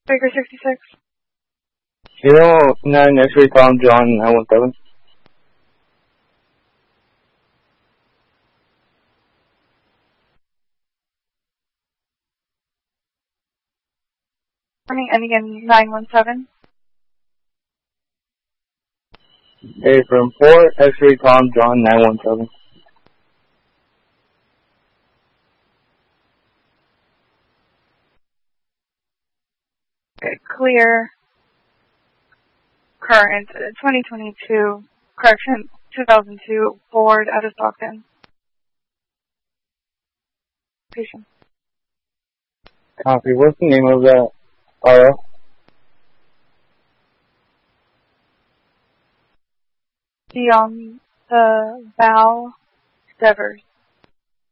Baker 66. 09 X-ray Tom John 917. Morning, and again, 917. Hey, from 4 X-ray Tom John 917. Okay, clear. Current 2022, correction 2002 Ford out of Stockton. Patient. Copy. What's the name of that RO? The Val Devers.